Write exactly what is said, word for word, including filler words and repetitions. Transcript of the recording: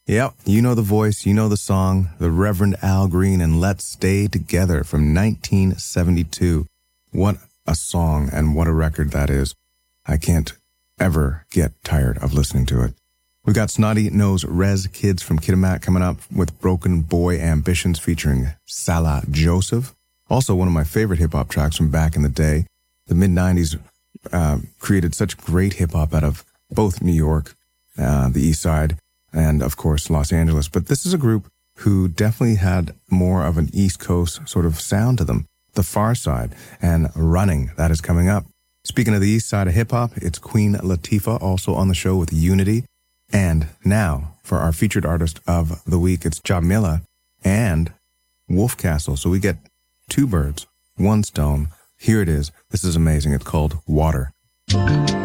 Yep, you know the voice, you know the song, the Reverend Al Green and Let's Stay Together from nineteen seventy-two. What a song and what a record that is. I can't ever get tired of listening to it. We've got Snotty Nose Rez Kids from Kitimat coming up with Broken Boy Ambitions featuring Salah Joseph. Also one of my favorite hip-hop tracks from back in the day. The mid-nineties uh, created such great hip-hop out of both New York, uh, the East Side, and of course Los Angeles. But this is a group who definitely had more of an East Coast sort of sound to them. The Far Side and Running, that is coming up. Speaking of the East Side of hip-hop, it's Queen Latifah also on the show with Unity. And now for our featured artist of the week, it's Jamila and Wolf Castle. So we get two birds, one stone. Here it is. This is amazing. It's called Water.